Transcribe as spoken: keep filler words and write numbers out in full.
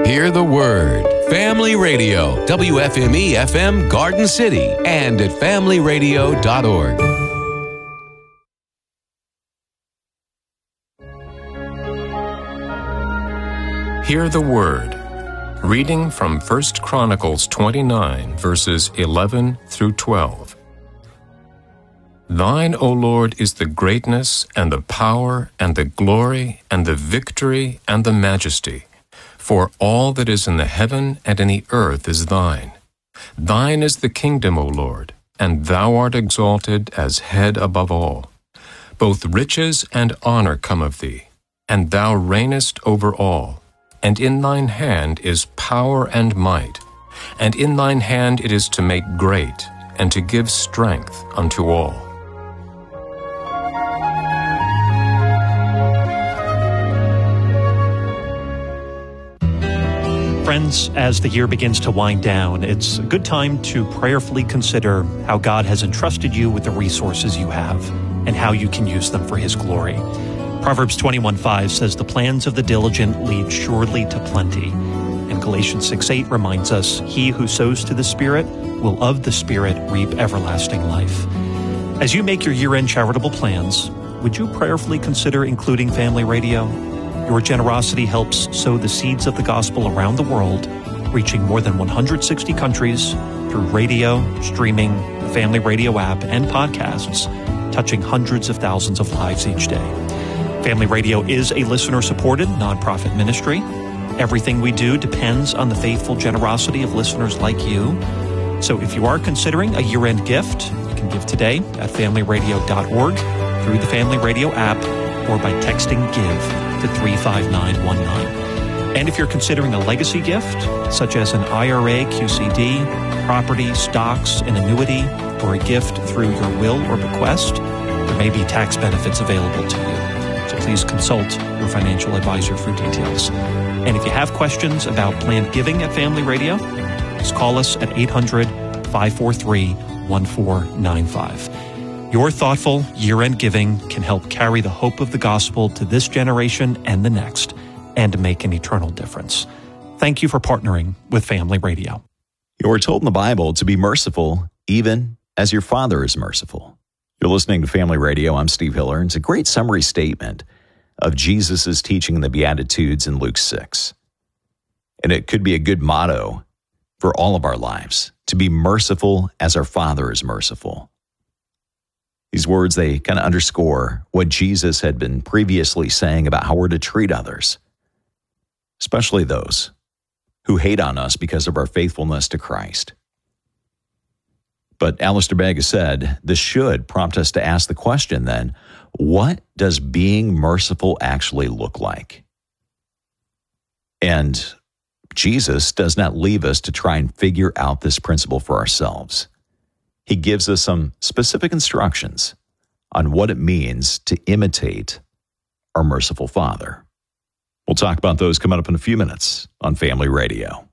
Hear the Word. Family Radio, W F M E F M Garden City, and at family radio dot org. Hear the Word. Reading from First Chronicles twenty-nine, verses eleven through twelve. Thine, O Lord, is the greatness, and the power, and the glory, and the victory, and the majesty. For all that is in the heaven and in the earth is thine. Thine is the kingdom, O Lord, and thou art exalted as head above all. Both riches and honor come of thee, and thou reignest over all. And in thine hand is power and might, and in thine hand it is to make great, and to give strength unto all. Friends, as the year begins to wind down, it's a good time to prayerfully consider how God has entrusted you with the resources you have and how you can use them for His glory. Proverbs twenty-one five says, "The plans of the diligent lead surely to plenty." And Galatians six eight reminds us, "He who sows to the Spirit will of the Spirit reap everlasting life." As you make your year-end charitable plans, would you prayerfully consider including Family Radio? Your generosity helps sow the seeds of the gospel around the world, reaching more than one hundred sixty countries through radio, streaming, the Family Radio app, and podcasts, touching hundreds of thousands of lives each day. Family Radio is a listener-supported nonprofit ministry. Everything we do depends on the faithful generosity of listeners like you. So if you are considering a year-end gift, you can give today at family radio dot org, through the Family Radio app, or by texting GIVE to three five nine one nine. And if you're considering a legacy gift, such as an I R A, Q C D, property, stocks, an annuity, or a gift through your will or bequest, there may be tax benefits available to you. So please consult your financial advisor for details. And if you have questions about planned giving at Family Radio, just call us at eight hundred, five four three, one four nine five. Your thoughtful year-end giving can help carry the hope of the gospel to this generation and the next, and make an eternal difference. Thank you for partnering with Family Radio. You are told in the Bible to be merciful, even as your Father is merciful. You're listening to Family Radio. I'm Steve Hiller, and it's a great summary statement of Jesus' teaching in the Beatitudes in Luke six. And it could be a good motto for all of our lives, to be merciful as our Father is merciful. These words, they kind of underscore what Jesus had been previously saying about how we're to treat others, especially those who hate on us because of our faithfulness to Christ. But Alistair Begg has said, this should prompt us to ask the question then, what does being merciful actually look like? And Jesus does not leave us to try and figure out this principle for ourselves. He gives us some specific instructions on what it means to imitate our merciful Father. We'll talk about those coming up in a few minutes on Family Radio.